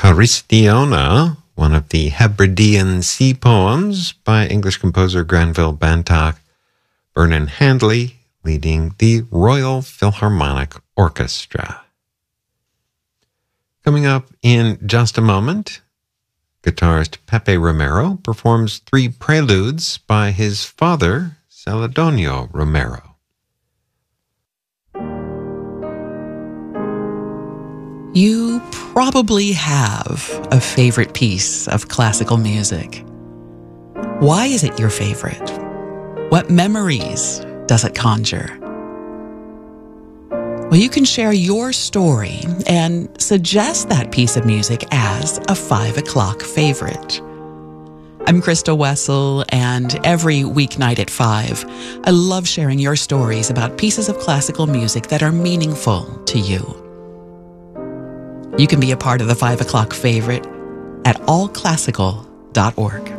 Charistiona, one of the Hebridean sea poems by English composer Granville Bantock, Vernon Handley leading the Royal Philharmonic Orchestra. Coming up in just a moment, guitarist Pepe Romero performs 3 preludes by his father, Celedonio Romero. You probably have a favorite piece of classical music. Why is it your favorite? What memories does it conjure? Well, you can share your story and suggest that piece of music as a 5 o'clock favorite. I'm Krista Wessel, and every weeknight at 5, I love sharing your stories about pieces of classical music that are meaningful to you. You can be a part of the 5 o'clock favorite at allclassical.org.